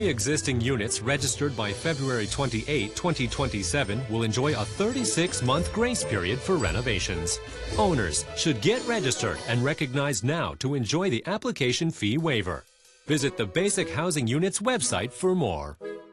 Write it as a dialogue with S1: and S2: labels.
S1: Existing units registered by February 28, 2027 will enjoy a 36-month grace period for renovations. Owners should get registered and recognized now to enjoy the application fee waiver. Visit the Basic Housing Units website for more.